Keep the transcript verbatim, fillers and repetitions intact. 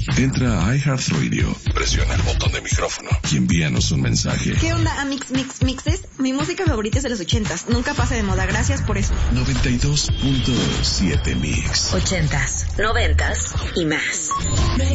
Entra a iHeartRadio, presiona el botón de micrófono y envíanos un mensaje. ¿Qué onda, Amix Mix Mixes? Mi música favorita es de los ochentas. Nunca pasa de moda. Gracias por eso. noventa y dos punto siete Mix. Ochentas, noventas y más.